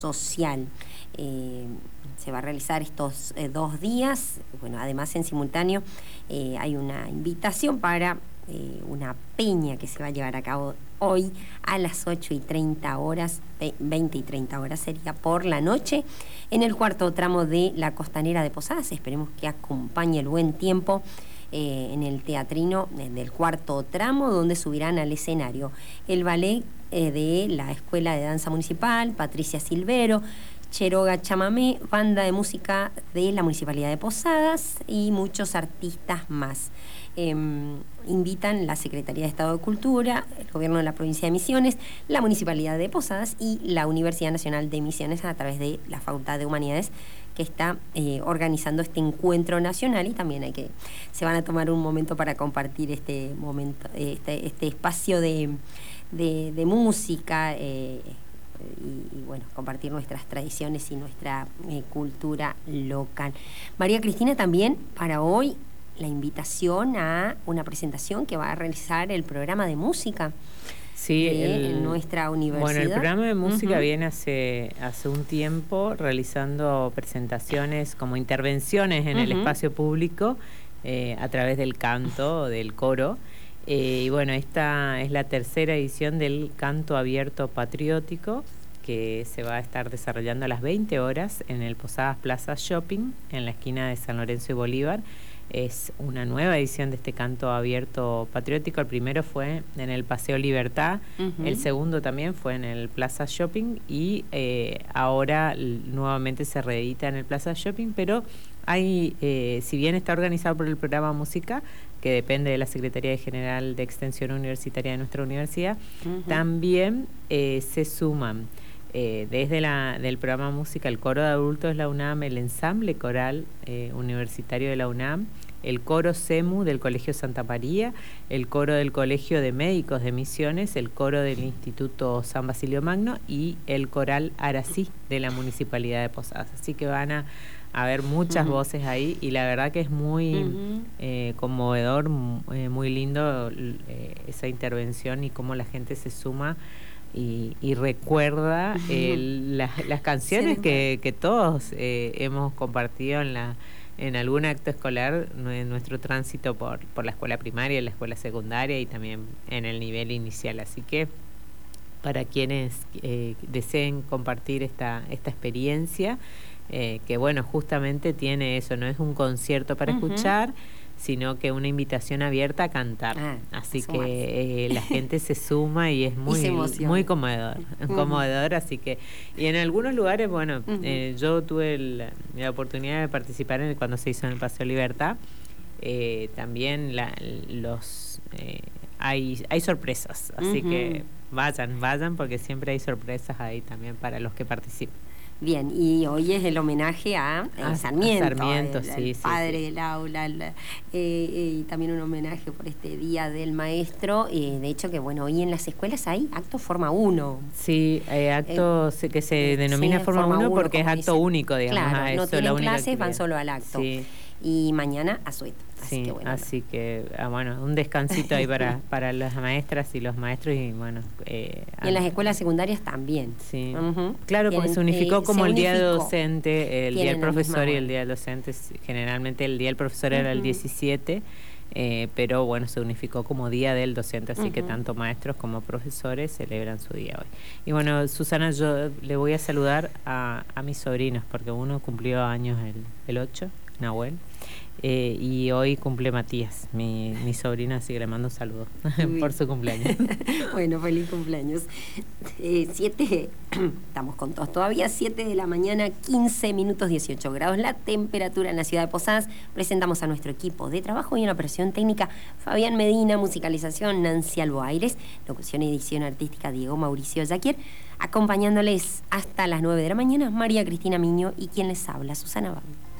social. Se va a realizar estos 2 días. Bueno, además en simultáneo hay una invitación para una peña que se va a llevar a cabo hoy a las 8:30, 20:30 sería por la noche, en el cuarto tramo de la Costanera de Posadas. Esperemos que acompañe el buen tiempo en el teatrino del cuarto tramo, donde subirán al escenario el ballet de la Escuela de Danza Municipal, Patricia Silvero, Cheroga Chamamé, banda de música de la Municipalidad de Posadas y muchos artistas más. Invitan la Secretaría de Estado de Cultura, el Gobierno de la Provincia de Misiones, la Municipalidad de Posadas y la Universidad Nacional de Misiones a través de la Facultad de Humanidades, que está organizando este encuentro nacional, y también se van a tomar un momento para compartir este momento, este espacio de música y bueno, compartir nuestras tradiciones y nuestra cultura local. María Cristina, también para hoy la invitación a una presentación que va a realizar el programa de música. Sí, en nuestra universidad. Bueno, el programa de música viene hace un tiempo realizando presentaciones como intervenciones en el espacio público a través del canto, del coro. Y bueno, esta es la tercera edición del Canto Abierto Patriótico, que se va a estar desarrollando a las 20 horas en el Posadas Plaza Shopping, en la esquina de San Lorenzo y Bolívar. Es una nueva edición de este Canto Abierto Patriótico. El primero fue en el Paseo Libertad, el segundo también fue en el Plaza Shopping y ahora nuevamente se reedita en el Plaza Shopping, pero hay, si bien está organizado por el programa Música, que depende de la Secretaría General de Extensión Universitaria de nuestra universidad, también se suman desde del programa Música, el coro de adultos de la UNAM, el ensamble coral universitario de la UNAM, el coro CEMU del Colegio Santa María, el coro del Colegio de Médicos de Misiones, el coro del Instituto San Basilio Magno y el coral Arací de la Municipalidad de Posadas. Así que van a haber muchas voces ahí, y la verdad que es muy conmovedor, muy lindo esa intervención y cómo la gente se suma y recuerda las canciones que todos hemos compartido en algún acto escolar, en nuestro tránsito por la escuela primaria, la escuela secundaria y también en el nivel inicial. Así que para quienes deseen compartir esta experiencia, que bueno, justamente tiene eso, no es un concierto para escuchar, sino que una invitación abierta a cantar. Así que la gente se suma y es muy conmovedor, así que, y en algunos lugares, bueno, yo tuve la oportunidad de participar cuando se hizo en el Paseo Libertad. También hay sorpresas, así que vayan porque siempre hay sorpresas ahí también para los que participan. Bien, y hoy es el homenaje a Sarmiento, el padre del aula, y también un homenaje por este Día del Maestro. De hecho, que bueno, hoy en las escuelas hay acto Forma 1. Sí, acto que se denomina Forma 1 porque es acto único, digamos. Claro, no tienen clases, van solo al acto. Sí. Y mañana asueto. Así que bueno, un descansito ahí para las maestras y los maestros y bueno. Y en las escuelas secundarias también. Sí. Claro, porque se unificó como el día del docente, el día del profesor y el día del docente. Generalmente el día del profesor era el 17, pero bueno, se unificó como día del docente, así que tanto maestros como profesores celebran su día hoy. Y bueno, Susana, yo le voy a saludar a mis sobrinos, porque uno cumplió años el 8, Nahuel. Y hoy cumple Matías, mi sobrina, así que le mando un saludo por su cumpleaños. Bueno, feliz cumpleaños. 7, estamos con todos todavía, 7 de la mañana, 15 minutos, 18 grados la temperatura en la ciudad de Posadas. Presentamos a nuestro equipo de trabajo y en operación técnica Fabián Medina, musicalización Nancy Alboaires, locución y edición artística Diego Mauricio Yaquier, acompañándoles hasta las 9 de la mañana María Cristina Miño y quien les habla, Susana Bam.